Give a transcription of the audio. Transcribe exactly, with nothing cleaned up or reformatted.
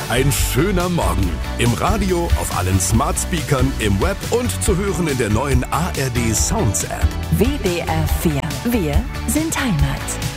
Ein schöner Morgen. Im Radio, auf allen Smart Speakern, im Web und zu hören in der neuen A R D Sounds App. W D R vier. Wir sind Heimat.